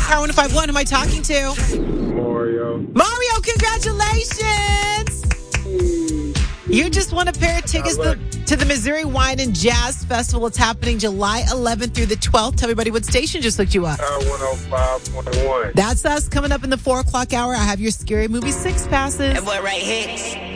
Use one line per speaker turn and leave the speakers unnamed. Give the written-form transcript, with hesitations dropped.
Power 105.1. Who am I talking to?
Mario.
Mario, congratulations! You just won a pair of tickets to the Missouri Wine and Jazz Festival. It's happening July 11th through the 12th. Tell everybody what station just looked you up.
105.1.
That's us coming up in the 4 o'clock hour. I have your Scary Movie 6 passes.
That boy right here.